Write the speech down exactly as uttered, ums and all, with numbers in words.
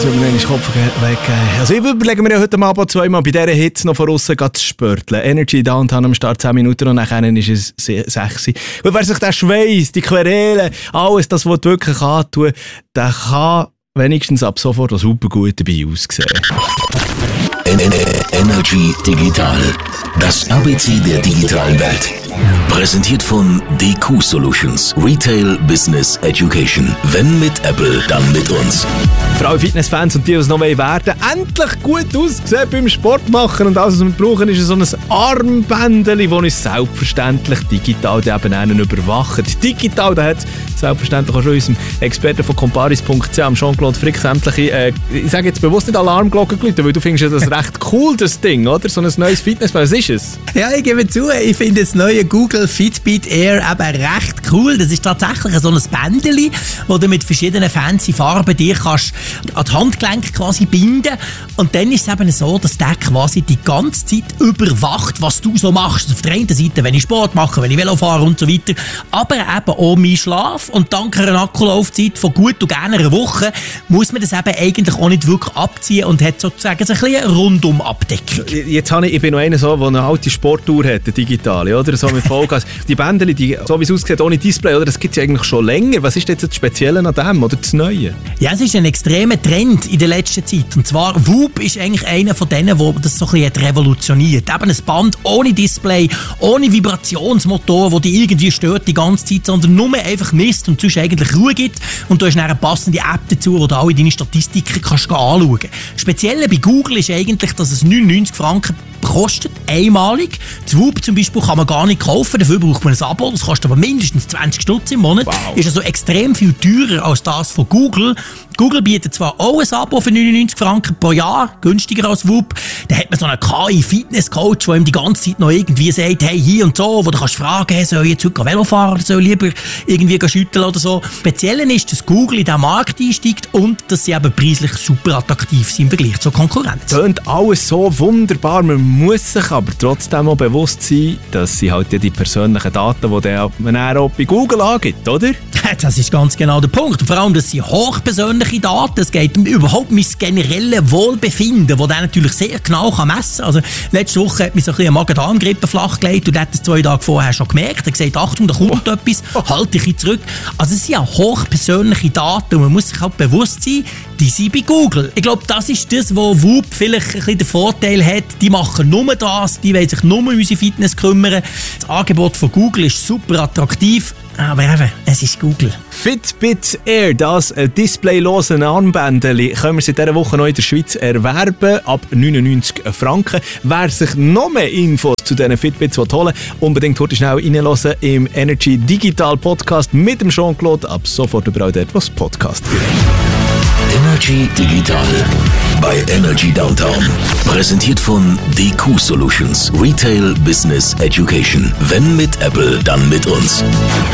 Also, wenn ich Kopf weg. Also, ich überlege mir ja heute Abend zweimal bei dieser Hitze noch von außen zu spörteln. Energy Downtown am Start zehn Minuten und nachher ist es sechs. Und wer sich der Schweiß, die Querelen, alles das, was du wirklich antun, der kann wenigstens ab sofort super gut dabei aussehen. Energy Digital. Das A B C der digitalen Welt. Präsentiert von D Q Solutions. Retail Business Education. Wenn mit Apple, dann mit uns. Für alle Fitnessfans und die, die es noch werden wollen, endlich gut aussehen beim Sport machen. Und alles, was wir brauchen, ist so ein Armbändchen, das uns selbstverständlich digital eben überwacht. Digital, da hat selbstverständlich auch schon unserem Experten von comparis punkt c h, Jean-Claude Frick, sämtliche, äh, ich sage jetzt bewusst nicht Alarmglocken geläutet, weil du findest ja das recht cool, das Ding, oder? So ein neues Fitnessband, was ist es? Ja, ich gebe zu, ich finde das neue Google Fitbit Air eben recht cool. Das ist tatsächlich so ein Bändchen, das du mit verschiedenen fancy Farben dir kannst an die Handgelenke quasi binden. Und dann ist es eben so, dass der quasi die ganze Zeit überwacht, was du so machst. Also auf der einen Seite, wenn ich Sport mache, wenn ich Velo fahre und so weiter. Aber eben auch mein Schlaf. Und dank einer Akkulaufzeit von gut und gerne einer Woche muss man das eben eigentlich auch nicht wirklich abziehen und hat sozusagen so ein bisschen rundum Abdeckung. Jetzt habe ich, ich bin noch einer so, der eine alte Sportuhr hat, eine digitale, oder? So mit Vollgas. Die Bändchen, die, so wie es aussieht, ohne Display, oder? Das gibt es ja eigentlich schon länger. Was ist jetzt das Spezielle an dem oder das Neue? Ja, es ist ein extremer Trend in der letzten Zeit. Und zwar, Whoop ist eigentlich einer von denen, der das so ein bisschen revolutioniert. Eben ein Band ohne Display, ohne Vibrationsmotor, der dich irgendwie stört die ganze Zeit, sondern nur einfach misst und sonst eigentlich Ruhe gibt. Und du hast dann eine passende App dazu, wo du alle deine Statistiken kannst anschauen kannst. Speziell bei Google ist eigentlich, dass es neunundneunzig Franken kostet, einmalig. Das Whoop zum Beispiel kann man gar nicht kaufen, dafür braucht man ein Abo, das kostet aber mindestens zwanzig Stutz im Monat. Wow. Ist also extrem viel teurer als das von Google. Google bietet zwar auch ein Abo für neunundneunzig Franken pro Jahr, günstiger als Whoop. Da hat man so einen K I-Fitness-Coach, der ihm die ganze Zeit noch irgendwie sagt, hey, hier und so, wo du kannst fragen, hey, soll ich jetzt heute Velo fahren oder soll ich lieber irgendwie schütteln oder so. Speziell ist, dass Google in diesen Markt einsteigt und dass sie eben preislich super attraktiv sind im Vergleich zur Konkurrenz. Tönt alles so wunderbar, man muss sich aber trotzdem auch bewusst sein, dass sie halt die persönlichen Daten, die man auch bei Google angibt, oder? Das ist ganz genau der Punkt. Und vor allem, das sind hochpersönliche Daten. Es geht um überhaupt mein generelles Wohlbefinden, das der natürlich sehr genau messen kann. Also, letzte Woche hat mich so ein bisschen eine Magen-Darm-Grippe flachgelegt und hat das zwei Tage vorher schon gemerkt. Er hat gesagt, Achtung, da kommt oh. etwas, halt dich zurück. Also, es sind ja hochpersönliche Daten und man muss sich halt bewusst sein, die sind bei Google. Ich glaube, das ist das, wo Whoop vielleicht ein bisschen den Vorteil hat. Die machen nur das, die wollen sich nur um unsere Fitness kümmern. Das Angebot von Google ist super attraktiv. Aber eben, es ist Google. Fitbit Air, das displaylose Armbändchen, können wir seit dieser Woche noch in der Schweiz erwerben, ab neunundneunzig Franken. Wer sich noch mehr Infos zu diesen Fitbits holen will, unbedingt heute schnell reinhören im Energy Digital Podcast mit dem Jean-Claude, ab sofort überall dort, was Podcast gibt. Energy Digital bei Energy Downtown. Präsentiert von D Q Solutions. Retail Business Education. Wenn mit Apple, dann mit uns.